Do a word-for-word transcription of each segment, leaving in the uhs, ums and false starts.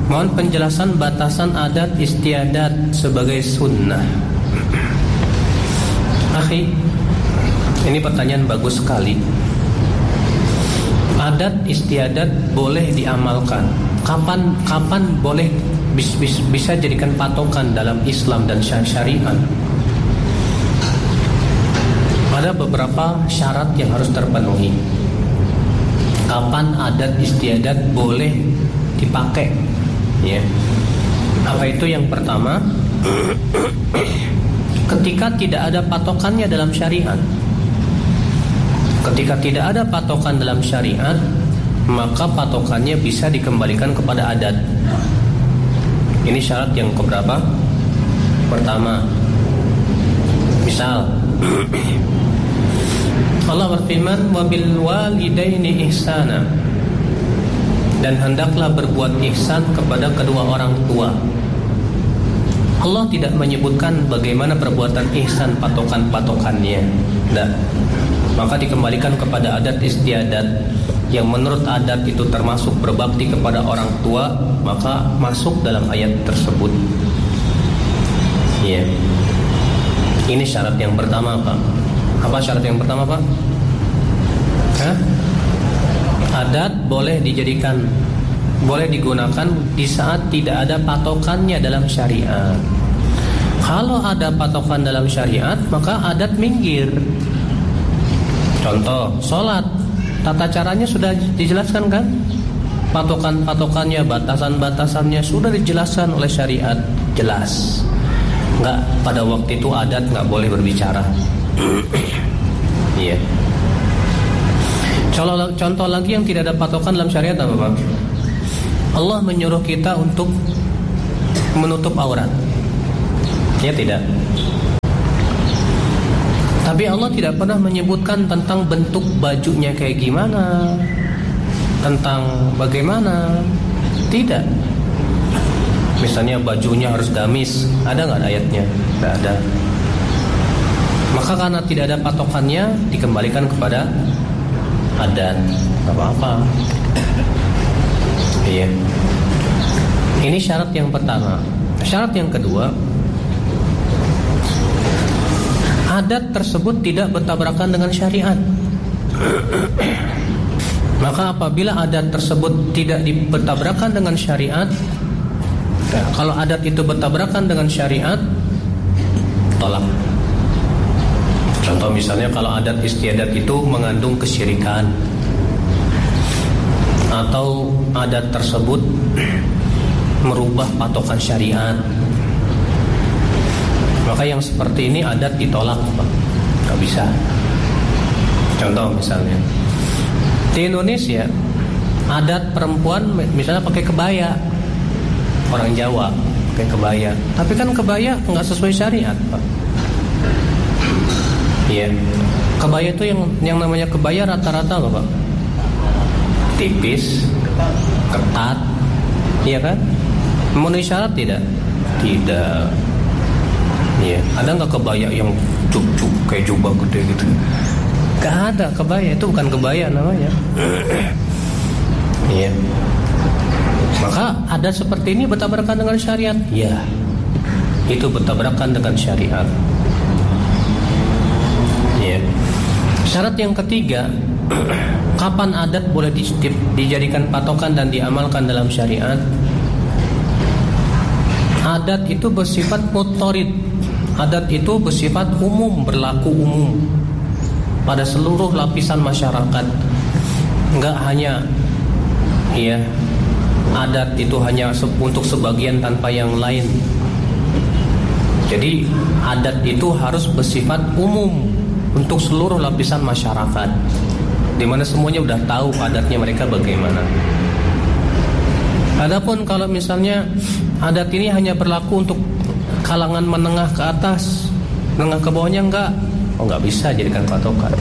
Mohon penjelasan batasan adat istiadat sebagai sunnah. Akhi, ini pertanyaan bagus sekali. Adat istiadat boleh diamalkan. Kapan kapan boleh bis, bis, bisa jadikan patokan dalam Islam dan syariat? Ada beberapa syarat yang harus terpenuhi. Kapan adat istiadat boleh dipakai? Ya. Apa itu? Yang pertama, ketika tidak ada patokannya dalam syariat. Ketika tidak ada patokan dalam syariat, maka patokannya bisa dikembalikan kepada adat. Ini syarat yang keberapa? Pertama, misal Allah berfirman, wabil walidaini ihsana, dan hendaklah berbuat ihsan kepada kedua orang tua. Allah tidak menyebutkan bagaimana perbuatan ihsan, patokan-patokannya. Tidak. Maka dikembalikan kepada adat istiadat yang menurut adat itu termasuk berbakti kepada orang tua, maka masuk dalam ayat tersebut. Ya. Ini syarat yang pertama, Pak. Apa syarat yang pertama, Pak? Hah? Adat boleh dijadikan, boleh digunakan di saat tidak ada patokannya dalam syariat. Kalau ada patokan dalam syariat, maka adat minggir. Contoh, sholat, tata caranya sudah dijelaskan kan? Patokan-patokannya, batasan-batasannya sudah dijelaskan oleh syariat, jelas. Enggak, pada waktu itu adat enggak boleh berbicara. Iya. Contoh, contoh lagi yang tidak ada patokan dalam syariat apa, Pak? Allah menyuruh kita untuk menutup aurat. Ya tidak. Tapi Allah tidak pernah menyebutkan tentang bentuk bajunya kayak gimana, tentang bagaimana. Tidak. Misalnya bajunya harus gamis, ada nggak ayatnya? Tidak ada. Maka karena tidak ada patokannya, dikembalikan kepada adat. Apa-apa. Iya. Ini syarat yang pertama. Syarat yang kedua, adat tersebut tidak bertabrakan dengan syariat. Maka apabila adat tersebut tidak bertabrakan dengan syariat, nah, kalau adat itu bertabrakan dengan syariat, tolak. Contoh misalnya kalau adat istiadat itu mengandung kesyirikan, atau adat tersebut merubah patokan syariat, maka yang seperti ini adat ditolak, Pak. Gak bisa. Contoh misalnya di Indonesia, adat perempuan misalnya pakai kebaya. Orang Jawa pakai kebaya, tapi kan kebaya nggak sesuai syariat, Pak. Iya. Kebaya itu yang yang namanya kebaya rata-rata loh, Pak. Tipis, ketat, iya kan? Memenuhi syarat tidak? Tidak. Iya. Ada nggak kebaya yang cuk-cuk kayak jubah gede gitu? Gak ada kebaya, itu bukan kebaya namanya. Iya. Maka ada seperti ini bertabrakan dengan syariat? Ya, itu bertabrakan dengan syariat. Ya. Syarat yang ketiga, kapan adat boleh di, dijadikan patokan dan diamalkan dalam syariat? Adat itu bersifat mutarid. Adat itu bersifat umum, berlaku umum pada seluruh lapisan masyarakat. Enggak hanya ya, adat itu hanya untuk sebagian tanpa yang lain. Jadi adat itu harus bersifat umum untuk seluruh lapisan masyarakat, di mana semuanya udah tahu adatnya mereka bagaimana. Adapun kalau misalnya adat ini hanya berlaku untuk kalangan menengah ke atas, menengah ke bawahnya enggak, oh enggak bisa jadikan patokan.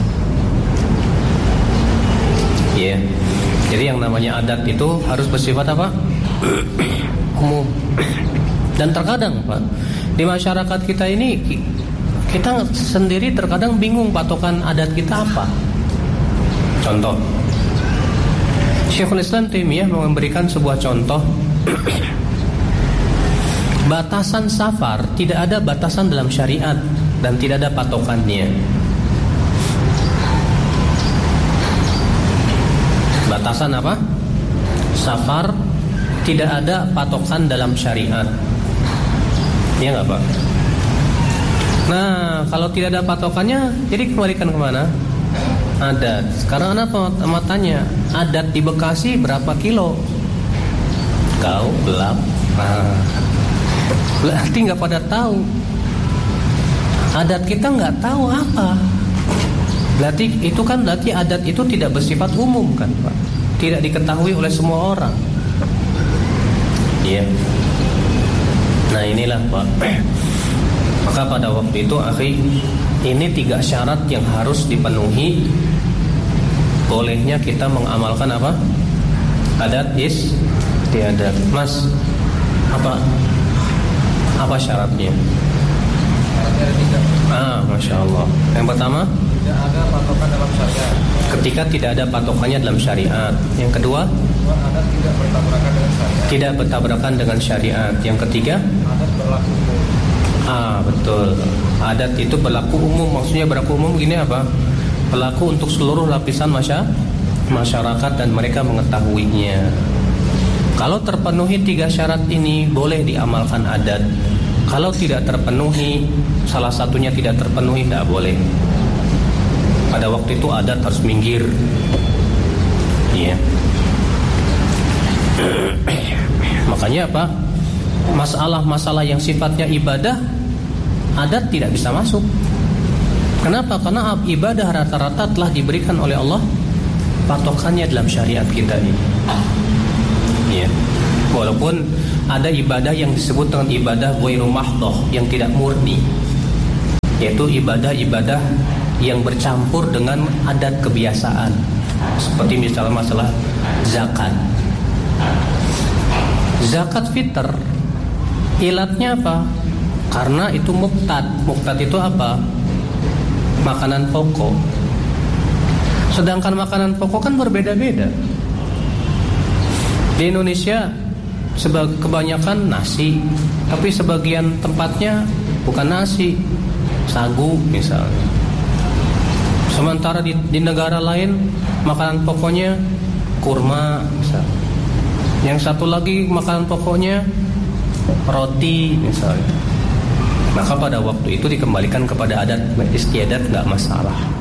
Iya. Yeah. Jadi yang namanya adat itu harus bersifat apa? Umum. Dan terkadang, Pak, di masyarakat kita ini kita sendiri terkadang bingung patokan adat kita apa. Contoh, Syekhul Islam Taimiyah memberikan sebuah contoh batasan safar tidak ada batasan dalam syariat dan tidak ada patokannya. Batasan apa? Safar tidak ada patokan dalam syariat. Ya nggak Pak? Nah, kalau tidak ada patokannya, jadi kembalikan kemana? Adat. Sekarang apa matanya? Adat di Bekasi berapa kilo? Kau belum? Nah, berarti nggak pada tahu. Adat kita nggak tahu apa. Berarti itu kan berarti adat itu tidak bersifat umum kan Pak? Tidak diketahui oleh semua orang. Iya. Nah inilah Pak. Maka pada waktu itu akhi, ini tiga syarat yang harus dipenuhi bolehnya kita mengamalkan apa? Adat istiadat. Mas, apa apa syaratnya? Ah, masya Allah. Yang pertama, tidak ada patokan dalam syariat. Ketika tidak ada patokannya dalam syariat. Yang kedua, adat tidak bertabrakan dengan syariat. Tidak bertabrakan dengan syariat. Yang ketiga, adat berlaku umum. Ah, betul. Adat itu berlaku umum. Maksudnya berlaku umum gini apa? Berlaku untuk seluruh lapisan masyarakat dan mereka mengetahuinya. Kalau terpenuhi tiga syarat ini, boleh diamalkan adat. Kalau tidak terpenuhi, salah satunya tidak terpenuhi, tidak boleh. Pada waktu itu adat harus minggir. Iya. Makanya apa? Masalah-masalah yang sifatnya ibadah, adat tidak bisa masuk. Kenapa? Karena ibadah rata-rata telah diberikan oleh Allah patokannya dalam syariat kita ini. Iya. Walaupun ada ibadah yang disebut dengan ibadah ghairu mahdhah, yang tidak murni, yaitu ibadah-ibadah yang bercampur dengan adat kebiasaan. Seperti misalnya masalah zakat. Zakat fitr, ilatnya apa? Karena itu muqtad. Muqtad itu apa? Makanan pokok. Sedangkan makanan pokok kan berbeda-beda. Di Indonesia kebanyakan nasi, tapi sebagian tempatnya bukan nasi, sagu misalnya. Sementara di, di negara lain makanan pokoknya kurma misalnya. Yang satu lagi makanan pokoknya roti misalnya. Maka pada waktu itu dikembalikan kepada adat istiadat, nggak masalah.